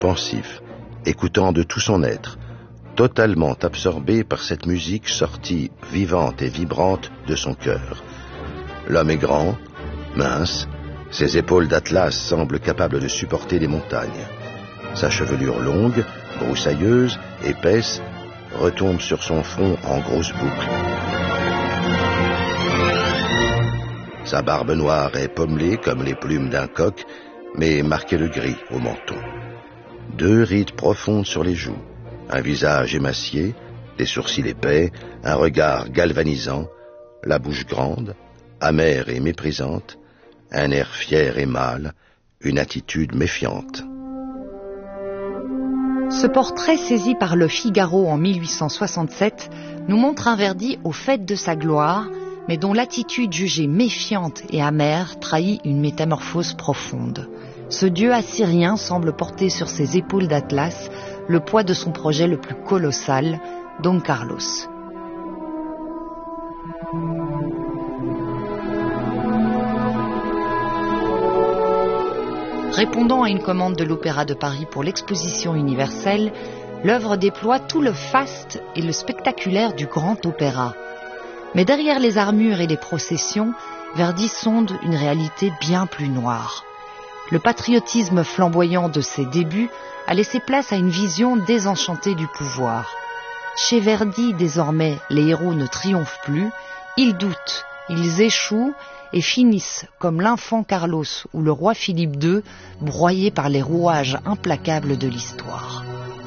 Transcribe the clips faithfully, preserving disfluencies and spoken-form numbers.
pensif, écoutant de tout son être, totalement absorbé par cette musique sortie vivante et vibrante de son cœur. L'homme est grand, mince, ses épaules d'atlas semblent capables de supporter les montagnes. Sa chevelure longue, broussailleuse, épaisse, retombe sur son front en grosses boucles. Sa barbe noire est pommelée comme les plumes d'un coq, mais marquée de gris au menton. Deux rides profondes sur les joues, un visage émacié, des sourcils épais, un regard galvanisant, la bouche grande, amère et méprisante, un air fier et mâle, une attitude méfiante. Ce portrait saisi par Le Figaro en mille huit cent soixante-sept nous montre un Verdi au faîte de sa gloire, mais dont l'attitude jugée méfiante et amère trahit une métamorphose profonde. Ce dieu assyrien semble porter sur ses épaules d'Atlas le poids de son projet le plus colossal, Don Carlos. Répondant à une commande de l'Opéra de Paris pour l'exposition universelle, l'œuvre déploie tout le faste et le spectaculaire du grand opéra. Mais derrière les armures et les processions, Verdi sonde une réalité bien plus noire. Le patriotisme flamboyant de ses débuts a laissé place à une vision désenchantée du pouvoir. Chez Verdi, désormais, les héros ne triomphent plus, ils doutent, ils échouent et finissent, comme l'infant Carlos ou le roi Philippe deux, broyés par les rouages implacables de l'histoire.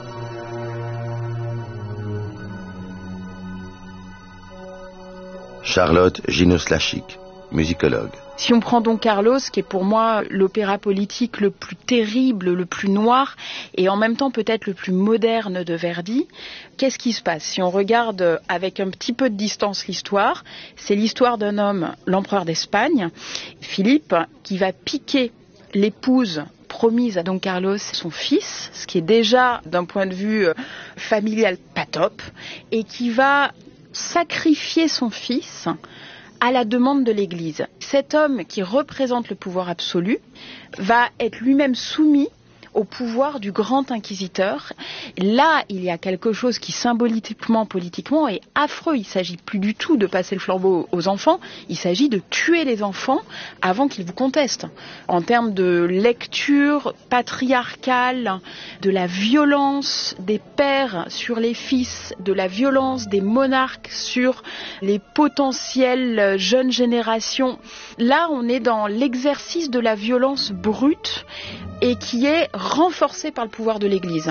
Charlotte Ginous-Lachic, musicologue. Si on prend Don Carlos, qui est pour moi l'opéra politique le plus terrible, le plus noir, et en même temps peut-être le plus moderne de Verdi, qu'est-ce qui se passe? Si on regarde avec un petit peu de distance l'histoire, c'est l'histoire d'un homme, l'empereur d'Espagne, Philippe, qui va piquer l'épouse promise à Don Carlos, son fils, ce qui est déjà d'un point de vue familial pas top, et qui va sacrifier son fils à la demande de l'Église. Cet homme qui représente le pouvoir absolu va être lui-même soumis au pouvoir du grand inquisiteur. Là, il y a quelque chose qui symboliquement, politiquement est affreux. Il ne s'agit plus du tout de passer le flambeau aux enfants, il s'agit de tuer les enfants avant qu'ils vous contestent. En termes de lecture patriarcale, de la violence des pères sur les fils, de la violence des monarques sur les potentielles jeunes générations, là, on est dans l'exercice de la violence brute et qui est renforcée par le pouvoir de l'Église.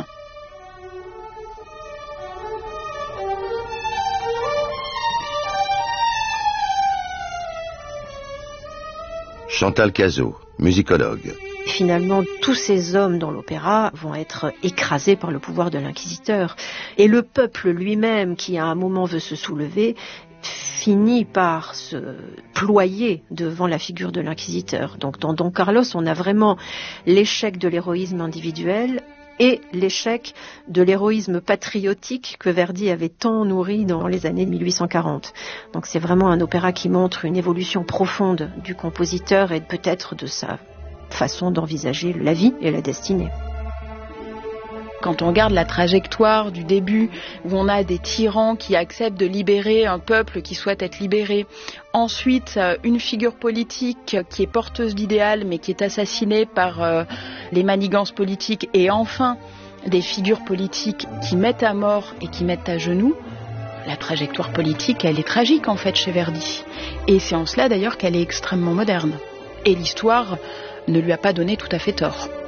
Chantal Cazot, musicologue. Finalement, tous ces hommes dans l'opéra vont être écrasés par le pouvoir de l'inquisiteur. Et le peuple lui-même, qui à un moment veut se soulever, finit par se ployer devant la figure de l'inquisiteur. Donc dans Don Carlos, on a vraiment l'échec de l'héroïsme individuel et l'échec de l'héroïsme patriotique que Verdi avait tant nourri dans les années mille huit cent quarante. Donc c'est vraiment un opéra qui montre une évolution profonde du compositeur et peut-être de sa façon d'envisager la vie et la destinée. Quand on regarde la trajectoire du début, où on a des tyrans qui acceptent de libérer un peuple qui souhaite être libéré, ensuite une figure politique qui est porteuse d'idéal mais qui est assassinée par euh, les manigances politiques, et enfin des figures politiques qui mettent à mort et qui mettent à genoux, la trajectoire politique, elle est tragique en fait chez Verdi. Et c'est en cela d'ailleurs qu'elle est extrêmement moderne. Et l'histoire ne lui a pas donné tout à fait tort.